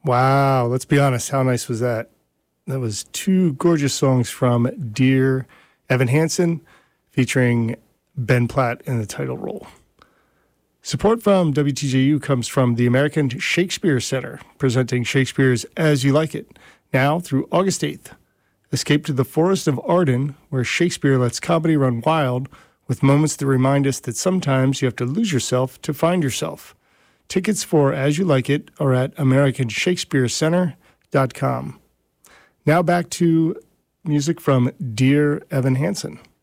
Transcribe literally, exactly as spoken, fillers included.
Wow, let's be honest. How nice was that? That was two gorgeous songs from Dear Evan Hansen, featuring Ben Platt in the title role. Support from W T J U comes from the American Shakespeare Center, presenting Shakespeare's As You Like It, now through August eighth. Escape to the forest of Arden, where Shakespeare lets comedy run wild, with moments that remind us that sometimes you have to lose yourself to find yourself. Tickets for As You Like It are at american shakespeare center dot com. Now back to music from Dear Evan Hansen.